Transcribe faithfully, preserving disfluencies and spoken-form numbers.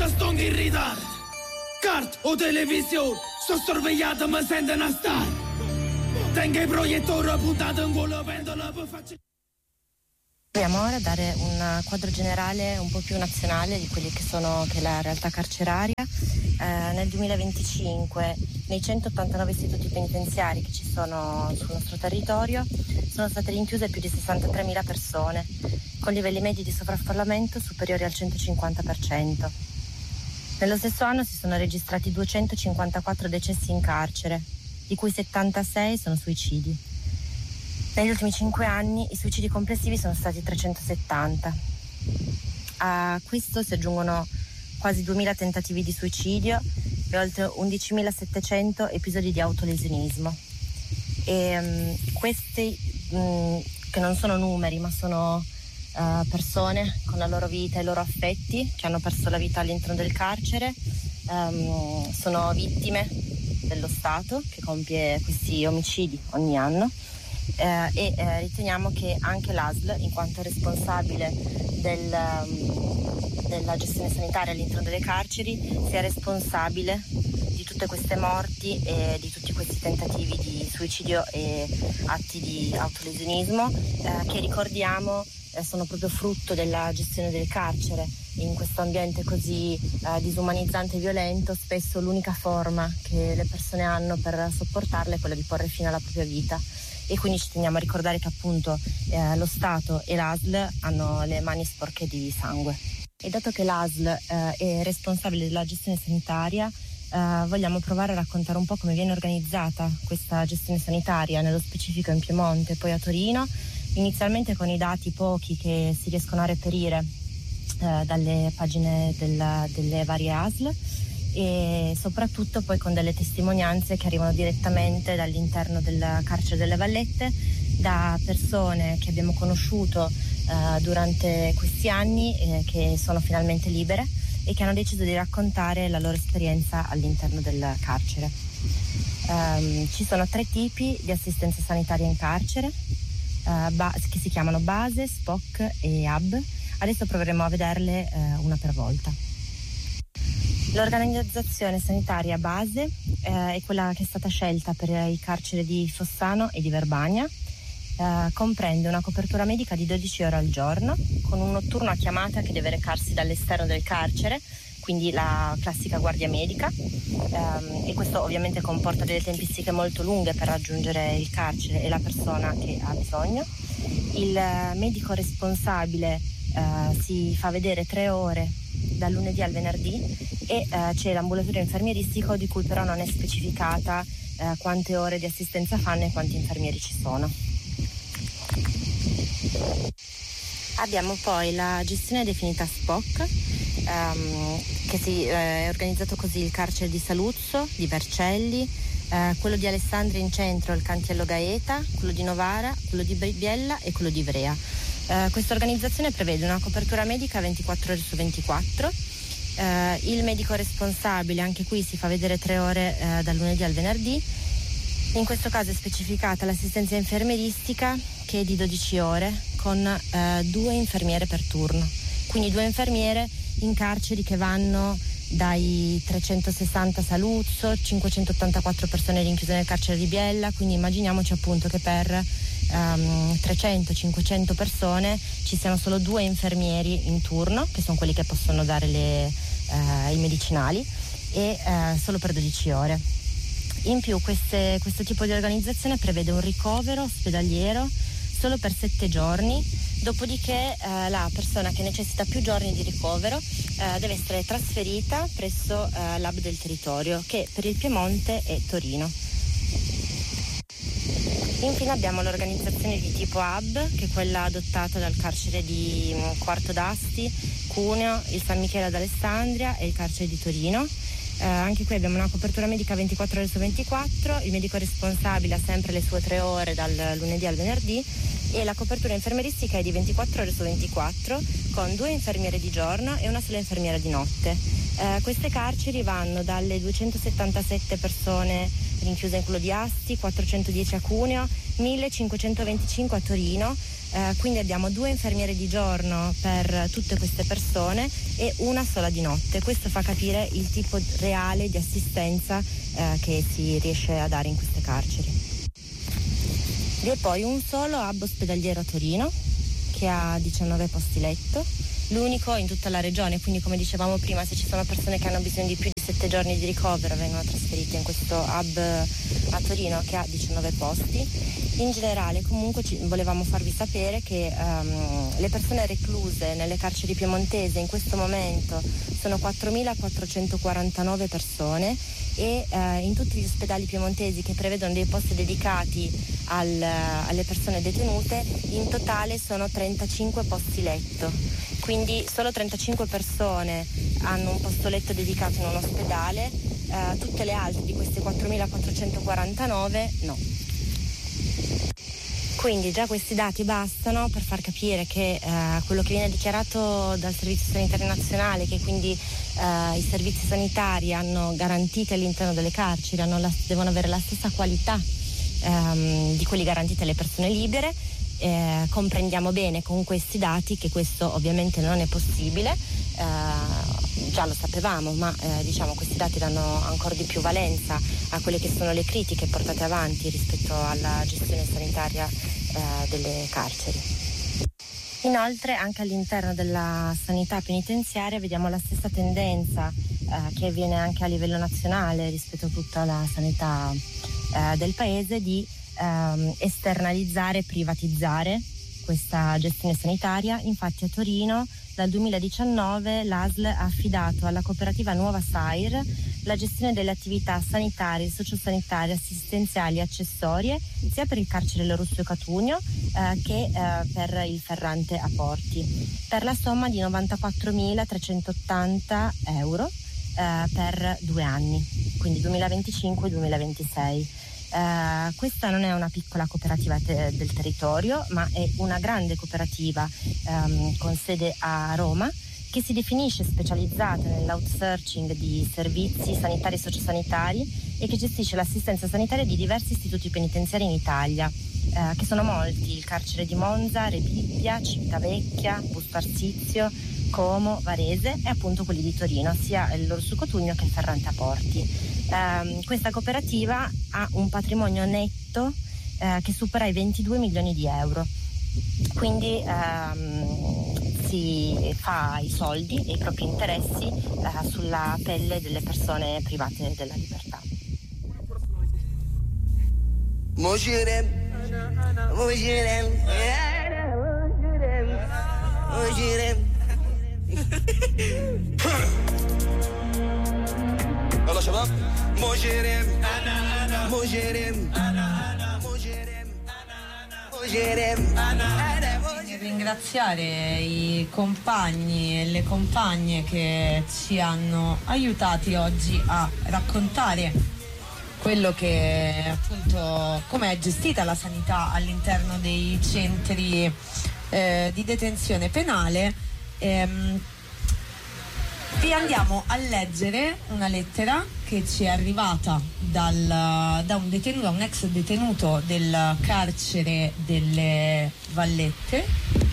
che sto in ritardo. Cart o televisione, sto sorvegliato, mi sentono a stare. Tengo il proiettore puntato in quello pendola per farci. Proviamo ora a dare un quadro generale un po' più nazionale di quelli che sono che è la realtà carceraria. Eh, nel duemilaventicinque nei centottantanove istituti penitenziari che ci sono sul nostro territorio sono state rinchiuse più di sessantatremila persone con livelli medi di sovraffollamento superiori al centocinquanta per cento. Nello stesso anno si sono registrati duecentocinquantaquattro decessi in carcere, di cui settantasei sono suicidi. Negli ultimi cinque anni i suicidi complessivi sono stati trecentosettanta. A questo si aggiungono quasi duemila tentativi di suicidio e oltre undicimilasettecento episodi di autolesionismo. E um, questi, um, che non sono numeri, ma sono uh, persone con la loro vita e i loro affetti che hanno perso la vita all'interno del carcere, um, sono vittime dello Stato che compie questi omicidi ogni anno. Eh, e eh, riteniamo che anche l'A S L, in quanto responsabile del, um, della gestione sanitaria all'interno delle carceri, sia responsabile di tutte queste morti e di tutti questi tentativi di suicidio e atti di autolesionismo eh, che ricordiamo eh, sono proprio frutto della gestione del carcere. In questo ambiente così eh, disumanizzante e violento, spesso l'unica forma che le persone hanno per sopportarle è quella di porre fine alla propria vita. E quindi ci teniamo a ricordare che appunto eh, lo Stato e l'A S L hanno le mani sporche di sangue. E dato che l'A S L eh, è responsabile della gestione sanitaria, eh, vogliamo provare a raccontare un po' come viene organizzata questa gestione sanitaria, nello specifico in Piemonte e poi a Torino, inizialmente con i dati pochi che si riescono a reperire eh, dalle pagine della, delle varie A S L, e soprattutto poi con delle testimonianze che arrivano direttamente dall'interno del carcere delle Vallette, da persone che abbiamo conosciuto eh, durante questi anni eh, che sono finalmente libere e che hanno deciso di raccontare la loro esperienza all'interno del carcere. Um, ci sono tre tipi di assistenza sanitaria in carcere uh, ba- che si chiamano base, S P O C e A B. Adesso proveremo a vederle uh, una per volta. L'organizzazione sanitaria base eh, è quella che è stata scelta per i carceri di Fossano e di Verbania. Eh, comprende una copertura medica di dodici ore al giorno, con un notturno a chiamata che deve recarsi dall'esterno del carcere, quindi la classica guardia medica, eh, e questo ovviamente comporta delle tempistiche molto lunghe per raggiungere il carcere e la persona che ha bisogno. Il medico responsabile eh, si fa vedere tre ore dal lunedì al venerdì e eh, c'è l'ambulatorio infermieristico di cui però non è specificata eh, quante ore di assistenza fanno e quanti infermieri ci sono. Abbiamo poi la gestione definita S P O C, ehm, che si, eh, è organizzato così il carcere di Saluzzo, di Vercelli, eh, quello di Alessandria in centro, il Cantiello Gaeta, quello di Novara, quello di Biella e quello di Ivrea. Uh, questa organizzazione prevede una copertura medica ventiquattro ore su ventiquattro. Uh, il medico responsabile, anche qui si fa vedere tre ore uh, dal lunedì al venerdì. In questo caso è specificata l'assistenza infermieristica, che è di dodici ore, con uh, due infermiere per turno. Quindi due infermiere in carceri che vanno dai trecentosessanta Saluzzo, cinquecentottantaquattro persone rinchiuse nel carcere di Biella, quindi immaginiamoci appunto che per Um, trecento cinquecento persone ci siano solo due infermieri in turno, che sono quelli che possono dare le, uh, i medicinali, e uh, solo per dodici ore. In più queste, questo tipo di organizzazione prevede un ricovero ospedaliero solo per sette giorni, dopodiché uh, la persona che necessita più giorni di ricovero uh, deve essere trasferita presso uh, l'Hub del territorio, che per il Piemonte è Torino. Infine abbiamo l'organizzazione di tipo Hub, che è quella adottata dal carcere di Quarto d'Asti, Cuneo, il San Michele ad Alessandria e il carcere di Torino. Eh, anche qui abbiamo una copertura medica ventiquattro ore su ventiquattro, il medico responsabile ha sempre le sue tre ore dal lunedì al venerdì e la copertura infermieristica è di ventiquattro ore su ventiquattro, con due infermiere di giorno e una sola infermiera di notte. Eh, queste carceri vanno dalle duecentosettantasette persone rinchiuse in quello di Asti, quattrocentodieci a Cuneo, millecinquecentoventicinque a Torino, Eh, quindi abbiamo due infermiere di giorno per tutte queste persone e una sola di notte. Questo fa capire il tipo reale di assistenza eh, che si riesce a dare in queste carceri. Vi è poi un solo hub ospedaliero a Torino che ha diciannove posti letto, l'unico in tutta la regione, quindi come dicevamo prima, se ci sono persone che hanno bisogno di più di sette giorni di ricovero vengono trasferite in questo hub a Torino che ha diciannove posti. In generale comunque ci, volevamo farvi sapere che um, le persone recluse nelle carceri piemontesi in questo momento sono quattromilaquattrocentoquarantanove persone e uh, in tutti gli ospedali piemontesi che prevedono dei posti dedicati al, alle persone detenute in totale sono trentacinque posti letto. Quindi solo trentacinque persone hanno un posto letto dedicato in un ospedale, uh, tutte le altre di queste quattromilaquattrocentoquarantanove no. Quindi già questi dati bastano per far capire che eh, quello che viene dichiarato dal Servizio Sanitario Nazionale, che quindi eh, i servizi sanitari hanno garantiti all'interno delle carceri, hanno la, devono avere la stessa qualità ehm, di quelli garantiti alle persone libere. Eh, comprendiamo bene con questi dati che questo ovviamente non è possibile, eh, già lo sapevamo, ma eh, diciamo questi dati danno ancora di più valenza a quelle che sono le critiche portate avanti rispetto alla gestione sanitaria eh, delle carceri. Inoltre anche all'interno della sanità penitenziaria vediamo la stessa tendenza eh, che avviene anche a livello nazionale rispetto a tutta la sanità eh, del paese di ehm, esternalizzare e privatizzare questa gestione sanitaria. Infatti a Torino dal duemiladiciannove l'A S L ha affidato alla cooperativa Nuova Sair la gestione delle attività sanitarie, sociosanitarie, assistenziali e accessorie sia per il carcere Lorusso e Cutugno eh, che eh, per il Ferrante a Porti, per la somma di novantaquattromilatrecentottanta euro eh, per due anni, quindi duemilaventicinque duemilaventisei. Uh, questa non è una piccola cooperativa te- del territorio, ma è una grande cooperativa um, con sede a Roma che si definisce specializzata nell'outsourcing di servizi sanitari e sociosanitari e che gestisce l'assistenza sanitaria di diversi istituti penitenziari in Italia, uh, che sono molti: il carcere di Monza, Rebibbia, Civitavecchia, Busto Arsizio, Como, Varese e appunto quelli di Torino, sia il Lorusso Cutugno che il Ferrante a Porti. Um, questa cooperativa ha un patrimonio netto uh, che supera i ventidue milioni di euro, quindi um, si fa i soldi e i propri interessi uh, sulla pelle delle persone private della libertà. Mojirem, Mojirem, Mojirem. يلا شباب مجرم انا انا مجرم انا انا مجرم مجرم انا انا ringraziare i compagni e le compagne che ci hanno aiutati oggi a raccontare quello che appunto come è gestita la sanità all'interno dei centri eh, di detenzione penale. ehm, Vi andiamo a leggere una lettera che ci è arrivata dal, da un detenuto, un ex detenuto del carcere delle Vallette,